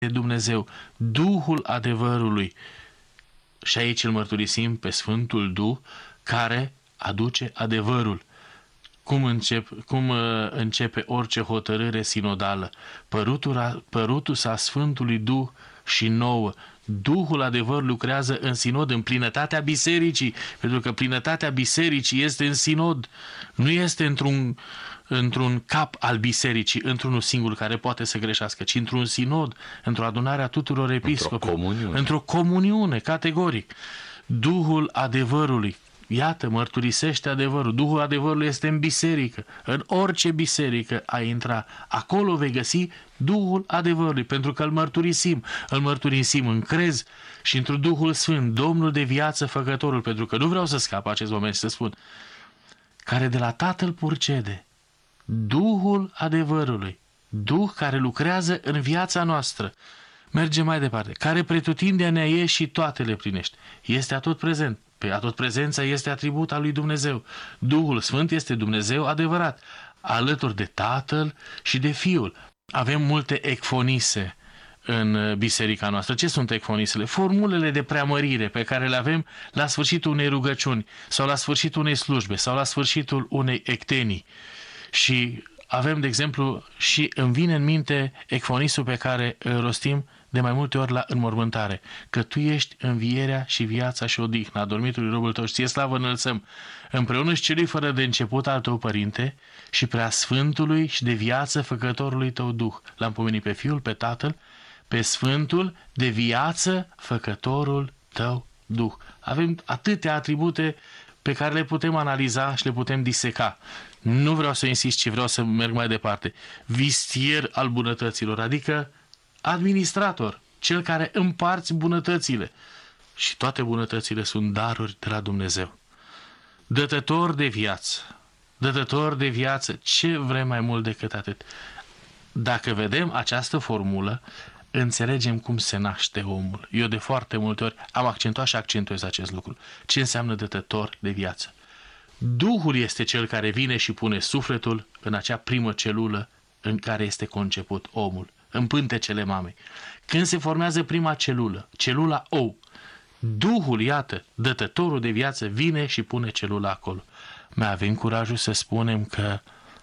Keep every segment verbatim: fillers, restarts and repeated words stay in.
de Dumnezeu, Duhul adevărului. Și aici îl mărturisim pe Sfântul Duh care aduce adevărul. Cum, încep, cum uh, începe orice hotărâre sinodală? Părutul, părutul sa Sfântului Duh și nouă. Duhul adevărului lucrează în sinod, în plinătatea bisericii, pentru că plinătatea bisericii este în sinod, nu este într-un, într-un cap al bisericii, într-unul singur care poate să greșească, ci într-un sinod, într-o adunare a tuturor episcopilor, într-o comuniune, într-o comuniune, categoric. Duhul adevărului, iată, mărturisește adevărul. Duhul adevărului este în biserică. În orice biserică ai intra, acolo vei găsi Duhul adevărului, pentru că îl mărturisim. Îl mărturisim în crez și într Duhul Sfânt, Domnul de viață, Făcătorul, pentru că nu vreau să scap acest moment și să spun, care de la Tatăl purcede, Duhul adevărului, Duh care lucrează în viața noastră. Mergem mai departe, care pretutindea-nea e și toate le plinește. Este atot prezent. Pe atot prezența este atribut al lui Dumnezeu. Duhul Sfânt este Dumnezeu adevărat, alături de Tatăl și de Fiul. Avem multe ecfonise în biserica noastră. Ce sunt ecfonisele? Formulele de preamărire pe care le avem la sfârșitul unei rugăciuni sau la sfârșitul unei slujbe sau la sfârșitul unei ectenii. Și avem, de exemplu, și îmi vine în minte ecfonisul pe care îl rostim de mai multe ori la înmormântare, că Tu ești învierea și viața și odihna, adormitului robul Tău și Ție slavă înălțăm, împreună și celui fără de început al Tău Părinte și prea Sfântului și de viață Făcătorului Tău Duh. L-am pomenit pe Fiul, pe Tatăl, pe Sfântul de viață Făcătorul Tău Duh. Avem atâtea atribute pe care le putem analiza și le putem diseca. Nu vreau să insist, ci vreau să merg mai departe. Vistier al bunătăților, adică administrator, cel care împarți bunătățile. Și toate bunătățile sunt daruri de la Dumnezeu. Dătător de viață, dătător de viață, ce vrem mai mult decât atât? Dacă vedem această formulă, înțelegem cum se naște omul. Eu de foarte multe ori am accentuat și accentuez acest lucru. Ce înseamnă dătător de viață? Duhul este cel care vine și pune sufletul în acea primă celulă în care este conceput omul, în pântecele mamei. Când se formează prima celulă, celula ou, Duhul, iată, dătătorul de viață, vine și pune celula acolo. Mai avem curajul să spunem că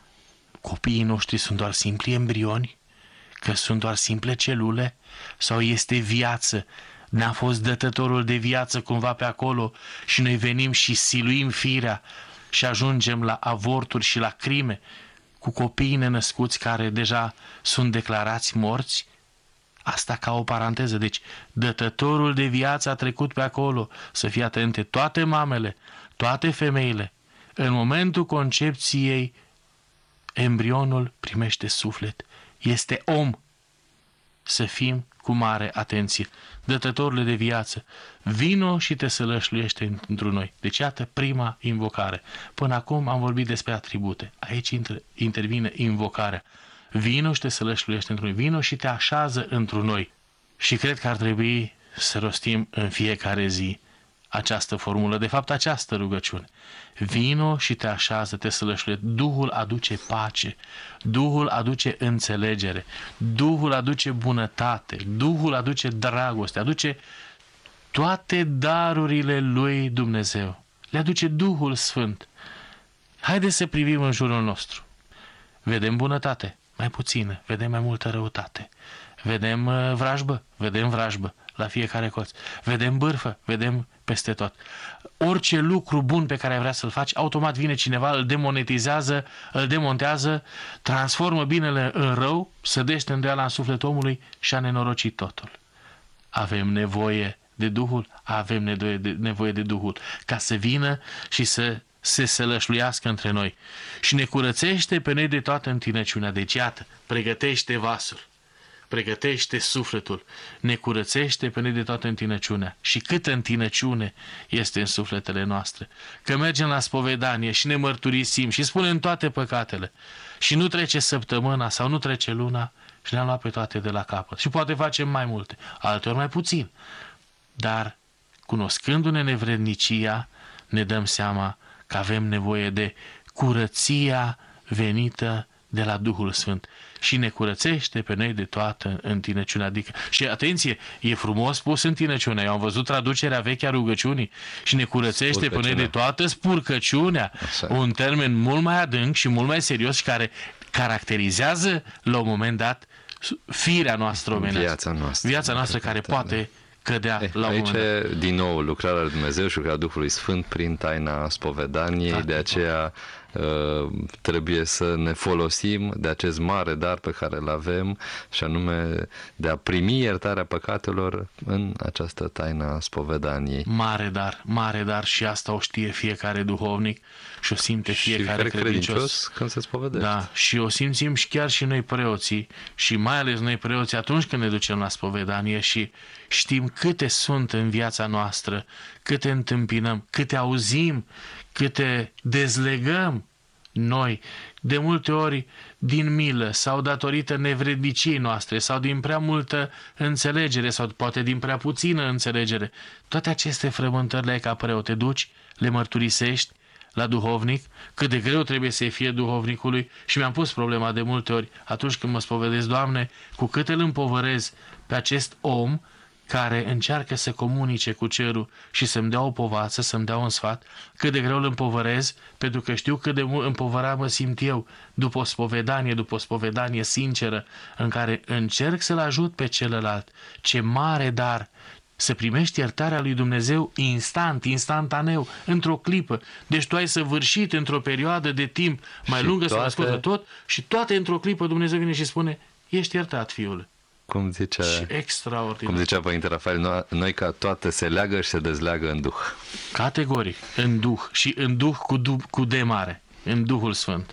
copiii noștri sunt doar simpli embrioni? Că sunt doar simple celule? Sau este viață? N-a fost dătătorul de viață cumva pe acolo și noi venim și siluim firea și ajungem la avorturi și la crime cu copiii nenăscuți care deja sunt declarați morți? Asta ca o paranteză. Deci, dătătorul de viață a trecut pe acolo. Să fie atente toate mamele, toate femeile. În momentul concepției, embrionul primește suflet. Este om. Să fim cu mare atenție. Dătătorule de viață, vino și te sălășluiește întru noi. Deci iată prima invocare. Până acum am vorbit despre atribute. Aici intervine invocarea. Vino și te sălășluiește întru noi. Vino și te așează întru noi. Și cred că ar trebui să rostim în fiecare zi această formulă, de fapt această rugăciune. Vino și te așează, te sălășluiește. Duhul aduce pace, Duhul aduce înțelegere, Duhul aduce bunătate, Duhul aduce dragoste, aduce toate darurile lui Dumnezeu. Le aduce Duhul Sfânt. Haideți să privim în jurul nostru. Vedem bunătate, mai puțină, vedem mai multă răutate. Vedem uh, vrajbă, vedem vrajbă la fiecare colț. Vedem bârfă, vedem peste tot. Orice lucru bun pe care ai vrea să-l faci, automat vine cineva, îl demonetizează, îl demontează, transformă binele în rău, sădește îndoiala în sufletul omului și a nenorocit totul. Avem nevoie de Duhul, avem nevoie de, nevoie de Duhul, ca să vină și să se sălășluiască între noi. Și ne curățește pe noi de toată întinăciunea. Deci iată, pregătește vasul, pregătește sufletul, ne curățește pe noi de toată întinăciunea. Și câtă întinăciune este în sufletele noastre. Că mergem la spovedanie și ne mărturisim și spunem toate păcatele. Și nu trece săptămâna sau nu trece luna și le-am luat pe toate de la capăt. Și poate facem mai multe, alteori mai puțin. Dar, cunoscându-ne nevrednicia, ne dăm seama că avem nevoie de curăția venită de la Duhul Sfânt. și ne curățește pe noi de toată întinăciunea. Adică, și atenție, e frumos spus întinăciunea. Eu am văzut traducerea veche a rugăciunii și ne curățește pe noi de toată spurcăciunea. Așa. Un termen mult mai adânc și mult mai serios și care caracterizează la un moment dat firea noastră omenească. Viața noastră. Viața noastră care poate cădea eh, la un aici moment dat. Aici, din nou, lucrarea lui Dumnezeu și lucrarea Duhului Sfânt prin taina spovedaniei, da, de aceea trebuie să ne folosim de acest mare dar pe care îl avem, și anume de a primi iertarea păcatelor în această taină spovedaniei. Mare dar, mare dar, și asta o știe fiecare duhovnic și o simte fiecare, fiecare credincios. credincios când se spovedește. Da, și o simțim și chiar și noi preoții, și mai ales noi preoții atunci când ne ducem la spovedanie și știm câte sunt în viața noastră, câte întâmpinăm, câte auzim, câte dezlegăm noi, de multe ori din milă sau datorită nevredniciei noastre sau din prea multă înțelegere sau poate din prea puțină înțelegere. Toate aceste frământări le ai ca preot, te duci, le mărturisești la duhovnic, cât de greu trebuie să fie duhovnicului, și mi-am pus problema de multe ori atunci când mă spovedesc: Doamne, cu cât îl împovărez pe acest om care încearcă să comunice cu cerul și să-mi dea o povață, să-mi dea un sfat, cât de greu îl împovărez, pentru că știu cât de împovărat mă simt eu după o spovedanie, după o spovedanie sinceră, în care încerc să-l ajut pe celălalt. Ce mare dar! Să primești iertarea lui Dumnezeu instant, instantaneu, într-o clipă. Deci tu ai săvârșit într-o perioadă de timp mai lungă, toate... să ascultă tot, și toate într-o clipă Dumnezeu vine și spune: ești iertat, fiule. Cum zicea, extraordinar. Cum zicea Părinte Rafael, noi ca toate se leagă și se dezleagă în Duh. Categoric, în Duh, și în Duh cu, du- cu D mare, în Duhul Sfânt.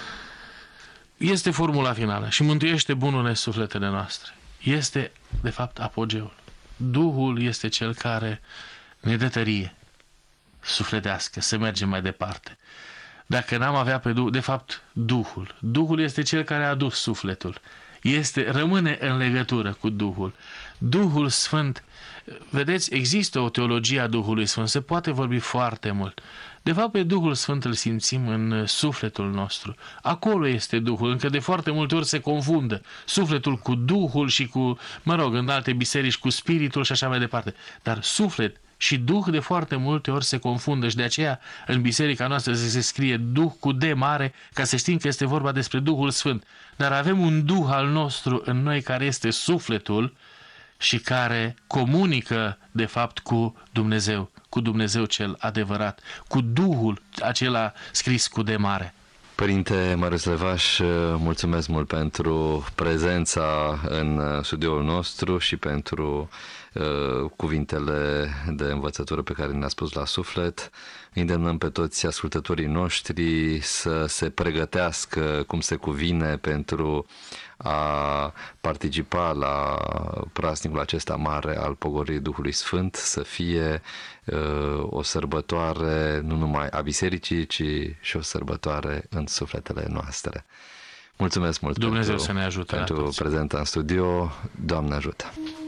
Este formula finală și mântuiește bunul sufletele noastre. Este, de fapt, apogeul. Duhul este cel care ne dă tărie sufletească să mergem mai departe. Dacă n-am avea pe Duh, de fapt, Duhul. Duhul este cel care a adus sufletul. Este, rămâne în legătură cu Duhul. Duhul Sfânt, vedeți, există o teologie a Duhului Sfânt, se poate vorbi foarte mult. De fapt, pe Duhul Sfânt îl simțim în sufletul nostru. Acolo este Duhul, încă de foarte multe ori se confundă sufletul cu Duhul și cu, mă rog, în alte biserici cu Spiritul și așa mai departe. Dar suflet și Duh de foarte multe ori se confundă și de aceea în biserica noastră se scrie Duh cu D mare, ca să știm că este vorba despre Duhul Sfânt. Dar avem un Duh al nostru în noi care este sufletul și care comunică de fapt cu Dumnezeu, cu Dumnezeu cel adevărat, cu Duhul acela scris cu D mare. Părinte Marius Levaș, mulțumesc mult pentru prezența în studioul nostru și pentru uh, cuvintele de învățătură pe care ne-a spus la suflet. Îndemnăm pe toți ascultătorii noștri să se pregătească cum se cuvine pentru a participa la praznicul acesta mare al pogorârii Duhului Sfânt, să fie uh, o sărbătoare nu numai a bisericii, ci și o sărbătoare în sufletele noastre. Mulțumesc mult. Dumnezeu pentru, să ne ajute pentru prezența în studio. Doamne ajută!